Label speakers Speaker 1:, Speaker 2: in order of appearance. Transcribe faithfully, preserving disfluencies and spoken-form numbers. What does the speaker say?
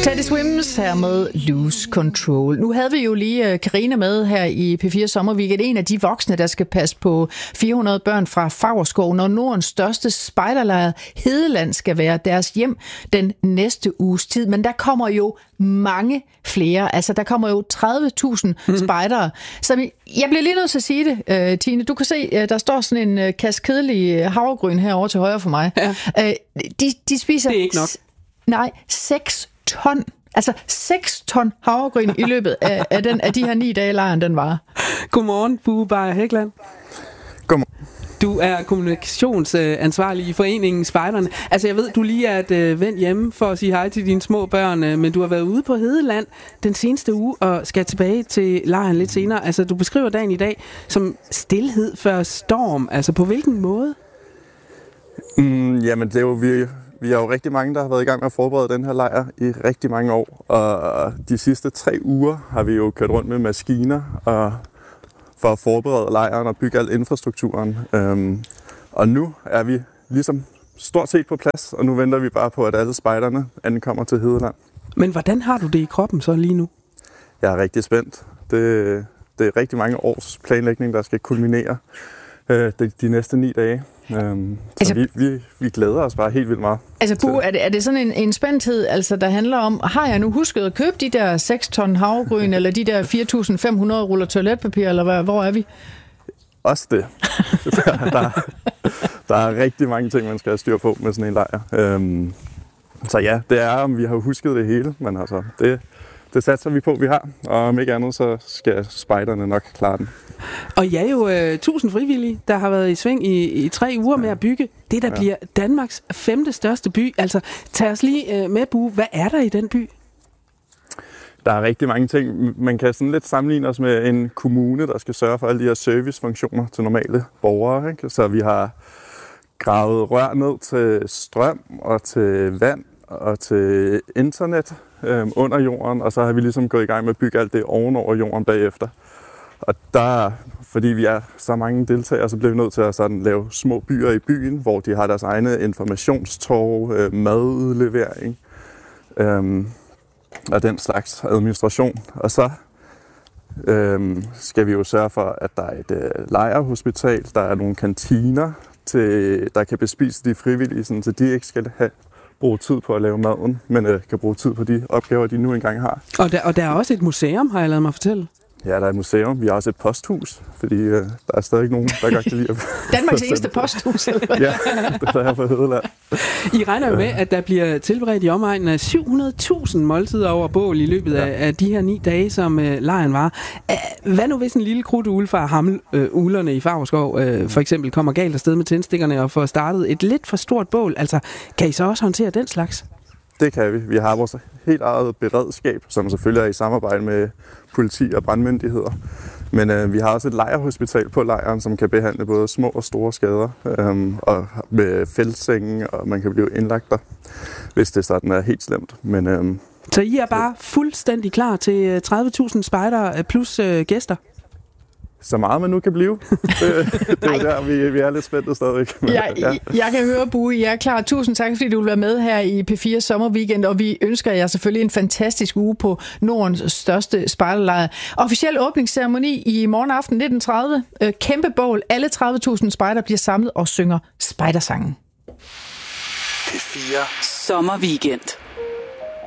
Speaker 1: Teddy Swims her med Lose Control. Nu havde vi jo lige Karina med her i P fire Sommerweekend. En af de voksne, der skal passe på fire hundrede børn fra Favrskov, når Nordens største spejderlejr Hedeland skal være deres hjem den næste uges tid. Men der kommer jo mange flere. Altså, der kommer jo tredive tusind mm. spejdere. Så jeg bliver lige nødt til at sige det, uh, Tine. Du kan se, der står sådan en uh, kasse kedelig havregryn herovre til højre for mig. Ja. Uh, de, de spiser...
Speaker 2: Det er ikke nok.
Speaker 1: Nej, seks ton. Altså seks ton havregryn i løbet af, af, den, af de her ni dage, lejren den var.
Speaker 2: Godmorgen, Bue Beyer Hækland.
Speaker 3: Godmorgen.
Speaker 2: Du er kommunikationsansvarlig i foreningen Spejderne. Altså jeg ved, du lige er et øh, vendt hjemme for at sige hej til dine små børn, øh, men du har været ude på Hedeland den seneste uge og skal tilbage til lejren lidt senere. Altså du beskriver dagen i dag som stilhed før storm. Altså på hvilken måde?
Speaker 3: Mm, jamen det er jo vi... Vi er jo rigtig mange, der har været i gang med at forberede den her lejr i rigtig mange år. Og de sidste tre uger har vi jo kørt rundt med maskiner og for at forberede lejren og bygge al infrastrukturen. Øhm, og nu er vi ligesom stort set på plads, og nu venter vi bare på, at alle spejderne ankommer til Hedeland.
Speaker 2: Men hvordan har du det i kroppen så lige nu?
Speaker 3: Jeg er rigtig spændt. Det, det er rigtig mange års planlægning, der skal kulminere øh, de, de næste ni dage. Øhm, så altså, vi, vi, vi glæder os bare helt vildt meget.
Speaker 1: Altså Bue, er det, er det sådan en, en spændthed, altså, der handler om, har jeg nu husket at købe de der seks ton havregryn, eller de der fire tusind fem hundrede ruller toiletpapir, eller hvad, hvor er vi?
Speaker 3: Også det. der, der, der er rigtig mange ting, man skal have styr på med sådan en lejr. Øhm, så ja, det er, om vi har husket det hele, men altså, det, det satser vi på, vi har. Og om ikke andet, så skal spejderne nok klare den.
Speaker 2: Og I er jo øh, tusind frivillige, der har været i sving i, i tre uger med at bygge det, der ja. bliver Danmarks femte største by. Altså, tag os lige øh, med, Bue. Hvad er der i den by?
Speaker 3: Der er rigtig mange ting. Man kan sådan lidt sammenligne os med en kommune, der skal sørge for alle de her servicefunktioner til normale borgere. Ikke? Så vi har gravet rør ned til strøm og til vand og til internet øh, under jorden, og så har vi ligesom gået i gang med at bygge alt det ovenover jorden bagefter. Og der, fordi vi er så mange deltagere, så bliver vi nødt til at sådan lave små byer i byen, hvor de har deres egne informationstorv, øh, madudlevering øh, og den slags administration. Og så øh, skal vi jo sørge for, at der er et øh, lejrhospital, der er nogle kantiner, til, der kan bespise de frivillige, sådan, så de ikke skal have bruge tid på at lave maden, men øh, kan bruge tid på de opgaver, de nu engang har.
Speaker 2: Og der, og der er også et museum, har jeg ladet mig fortælle.
Speaker 3: Ja, der er et museum. Vi har også et posthus, fordi øh, der er stadig nogen, der godt kan lide at...
Speaker 1: Danmarks eneste posthus, eller hvad?
Speaker 3: Ja, det er her på Hedeland.
Speaker 2: I regner jo med, at der bliver tilberedt i omegnen af syv hundrede tusind måltider over bål i løbet af, ja. af de her ni dage, som øh, lejren var. Hvad nu hvis en lille krudtugle fra Hammelulerne øh, i Favrskov øh, for eksempel kommer galt afsted med tændstikkerne og får startet et lidt for stort bål? Altså, kan I så også håndtere den slags?
Speaker 3: Det kan vi. Vi har vores helt eget beredskab, som selvfølgelig er i samarbejde med politi og brandmyndigheder. Men øh, vi har også et lejrhospital på lejren, som kan behandle både små og store skader, øh, og med feltsengen, og man kan blive indlagt der, hvis det sådan er helt slemt. Men, øh,
Speaker 2: så I er bare fuldstændig klar til tredive tusind spejdere plus øh, gæster?
Speaker 3: Så meget man nu kan blive. Det, det er der, vi, vi er lidt spændte stadigvæk.
Speaker 1: Jeg, ja. jeg kan høre, Bue, I er klar. Tusind tak, fordi du vil være med her i P fire Sommerweekend, og vi ønsker jer selvfølgelig en fantastisk uge på Nordens største spejderlejr. Officiel åbningsceremoni i morgen aften nitten tredive. Kæmpe bål. Alle tredive tusind spejder bliver samlet og synger spejdersangen.
Speaker 4: P fire Sommerweekend.